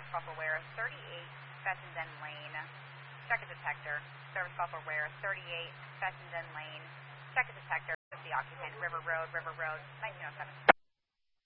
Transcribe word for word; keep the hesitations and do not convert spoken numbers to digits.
service call for Ware thirty-eight Fessenden Lane. Check a detector. Service call for Ware thirty-eight Fessenden Lane. Check a detector. The occupant, River Road, River Road, nineteen oh seven.